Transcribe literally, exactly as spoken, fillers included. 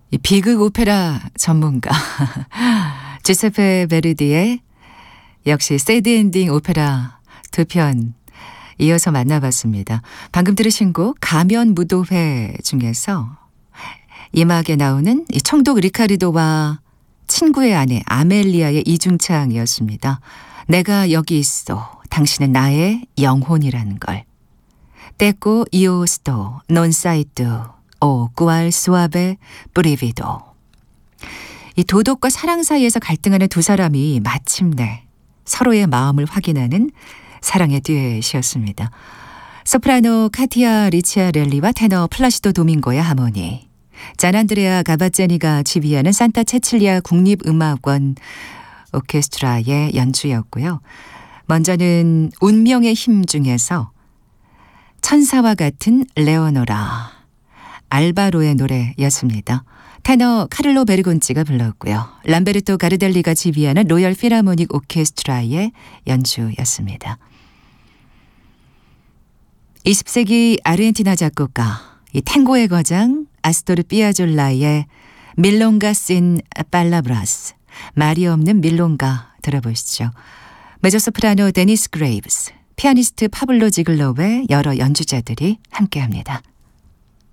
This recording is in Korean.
이 비극 오페라 전문가 주세페 베르디의 역시 새드 엔딩 오페라 두 편 이어서 만나봤습니다. 방금 들으신 곡 가면 무도회 중에서 이 막에 나오는 이 청독 리카르도와 친구의 아내 아멜리아의 이중창이었습니다. 내가 여기 있어. 당신은 나의 영혼이라는 걸. 떼꼬 이오스토 논 사이뚜 오 꾸알 수아베 브리비도. 이 도덕과 사랑 사이에서 갈등하는 두 사람이 마침내 서로의 마음을 확인하는 사랑의 듀엣이었습니다. 소프라노 카티아 리치아렐리와 테너 플라시도 도밍고의 하모니, 잔안드레아 가바제니가 지휘하는 산타 체칠리아 국립음악원 오케스트라의 연주였고요. 먼저는 운명의 힘 중에서 천사와 같은 레오노라, 알바로의 노래였습니다. 테너 카를로 베르곤치가 불렀고요. 람베르토 가르델리가 지휘하는 로열 필하모닉 오케스트라의 연주였습니다. 이십 세기 아르헨티나 작곡가 이 탱고의 거장 아스토르 피아졸라의 밀롱가 sin 팔라브라스, 말이 없는 밀롱가 들어보시죠. 메조소프라노 데니스 그레이브스, 피아니스트 파블로 지글로의 여러 연주자들이 함께합니다.